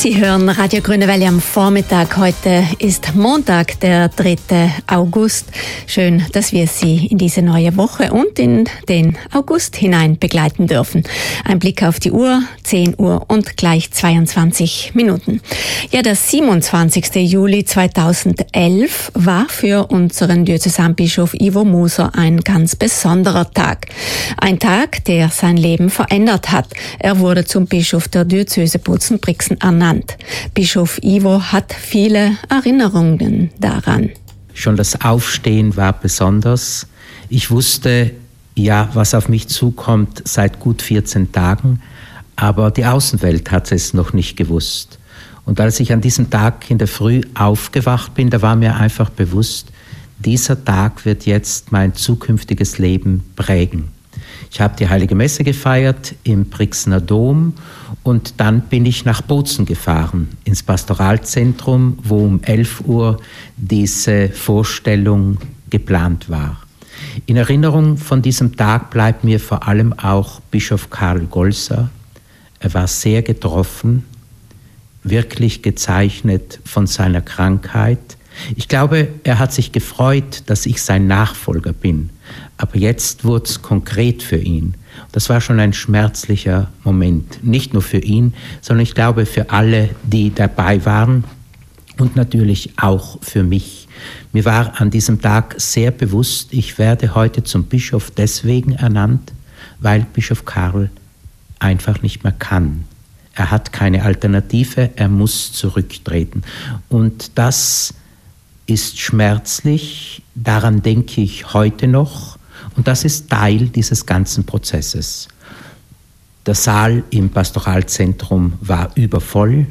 Sie hören Radio Grüne Welle am Vormittag. Heute ist Montag, der 3. August. Schön, dass wir Sie in diese neue Woche und in den August hinein begleiten dürfen. Ein Blick auf die Uhr, 10 Uhr und gleich 22 Minuten. Ja, der 27. Juli 2011 war für unseren Diözesanbischof Ivo Moser ein ganz besonderer Tag. Ein Tag, der sein Leben verändert hat. Er wurde zum Bischof der Diözese Bozen-Brixen ernannt. Bischof Ivo hat viele Erinnerungen daran. Schon das Aufstehen war besonders. Ich wusste, ja, was auf mich zukommt seit gut 14 Tagen, aber die Außenwelt hat es noch nicht gewusst. Und als ich an diesem Tag in der Früh aufgewacht bin, da war mir einfach bewusst, dieser Tag wird jetzt mein zukünftiges Leben prägen. Ich habe die Heilige Messe gefeiert im Brixener Dom und dann bin ich nach Bozen gefahren, ins Pastoralzentrum, wo um 11 Uhr diese Vorstellung geplant war. In Erinnerung von diesem Tag bleibt mir vor allem auch Bischof Karl Golser. Er war sehr getroffen, wirklich gezeichnet von seiner Krankheit. Ich glaube, er hat sich gefreut, dass ich sein Nachfolger bin. Aber jetzt wurde es konkret für ihn. Das war schon ein schmerzlicher Moment. Nicht nur für ihn, sondern ich glaube für alle, die dabei waren und natürlich auch für mich. Mir war an diesem Tag sehr bewusst, ich werde heute zum Bischof deswegen ernannt, weil Bischof Karl einfach nicht mehr kann. Er hat keine Alternative, er muss zurücktreten. Und das ist schmerzlich, daran denke ich heute noch und das ist Teil dieses ganzen Prozesses. Der Saal im Pastoralzentrum war übervoll,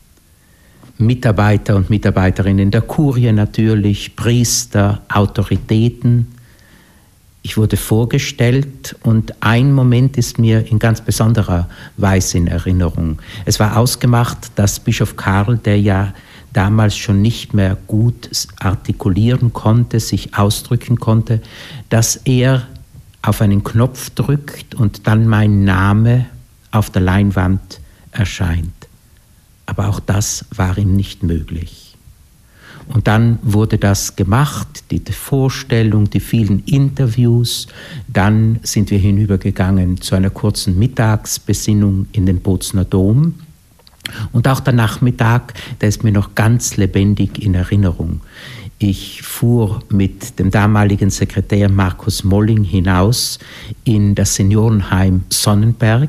Mitarbeiter und Mitarbeiterinnen der Kurie natürlich, Priester, Autoritäten. Ich wurde vorgestellt und ein Moment ist mir in ganz besonderer Weise in Erinnerung. Es war ausgemacht, dass Bischof Karl, der ja damals schon nicht mehr gut artikulieren konnte, sich ausdrücken konnte, dass er auf einen Knopf drückt und dann mein Name auf der Leinwand erscheint. Aber auch das war ihm nicht möglich. Und dann wurde das gemacht, die Vorstellung, die vielen Interviews. Dann sind wir hinübergegangen zu einer kurzen Mittagsbesinnung in den Bozener Dom. Und auch der Nachmittag, der ist mir noch ganz lebendig in Erinnerung. Ich fuhr mit dem damaligen Sekretär Markus Molling hinaus in das Seniorenheim Sonnenberg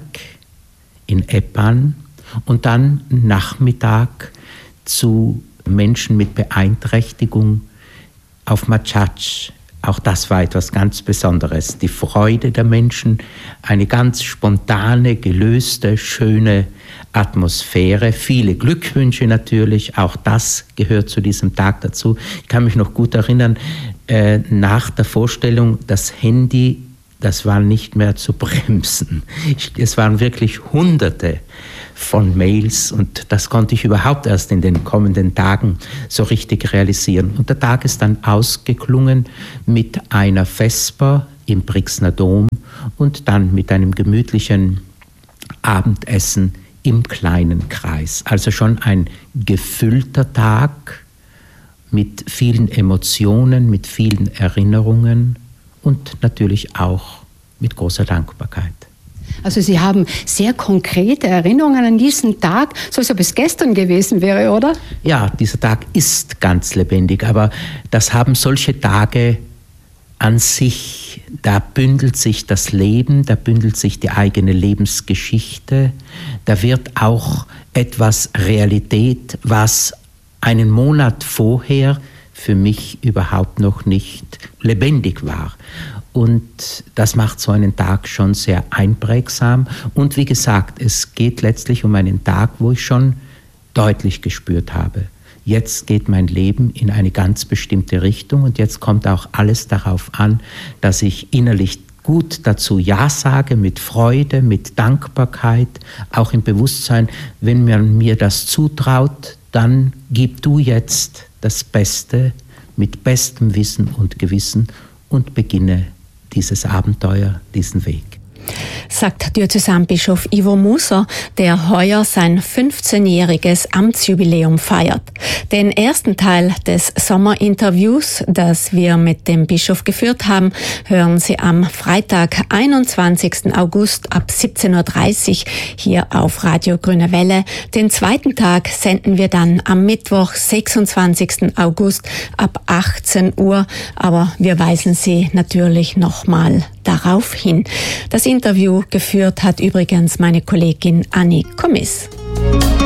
in Eppan und dann Nachmittag zu Menschen mit Beeinträchtigung auf Matschatsch. Auch das war etwas ganz Besonderes. Die Freude der Menschen, eine ganz spontane, gelöste, schöne Atmosphäre, viele Glückwünsche natürlich, auch das gehört zu diesem Tag dazu. Ich kann mich noch gut erinnern, nach der Vorstellung, das Handy, das war nicht mehr zu bremsen. Es waren wirklich Hunderte von Mails und das konnte ich überhaupt erst in den kommenden Tagen so richtig realisieren. Und der Tag ist dann ausgeklungen mit einer Vesper im Brixener Dom und dann mit einem gemütlichen Abendessen im kleinen Kreis. Also schon ein gefüllter Tag mit vielen Emotionen, mit vielen Erinnerungen und natürlich auch mit großer Dankbarkeit. Also Sie haben sehr konkrete Erinnerungen an diesen Tag, so als ob es gestern gewesen wäre, oder? Ja, dieser Tag ist ganz lebendig, aber das haben solche Tage an sich, da bündelt sich das Leben, da bündelt sich die eigene Lebensgeschichte, da wird auch etwas Realität, was einen Monat vorher für mich überhaupt noch nicht lebendig war. Und das macht so einen Tag schon sehr einprägsam. Und wie gesagt, es geht letztlich um einen Tag, wo ich schon deutlich gespürt habe, jetzt geht mein Leben in eine ganz bestimmte Richtung und jetzt kommt auch alles darauf an, dass ich innerlich gut dazu Ja sage, mit Freude, mit Dankbarkeit, auch im Bewusstsein, wenn man mir das zutraut, dann gib du jetzt das Beste mit bestem Wissen und Gewissen und beginne dieses Abenteuer, diesen Weg. sagt Diözesanbischof Ivo Muser, der heuer sein 15-jähriges Amtsjubiläum feiert. Den ersten Teil des Sommerinterviews, das wir mit dem Bischof geführt haben, hören Sie am Freitag, 21. August ab 17.30 Uhr hier auf Radio Grüne Welle. Den zweiten Tag senden wir dann am Mittwoch, 26. August ab 18 Uhr. Aber wir weisen Sie natürlich nochmal darauf hin. Das Interview geführt hat übrigens meine Kollegin Annie Kommiss.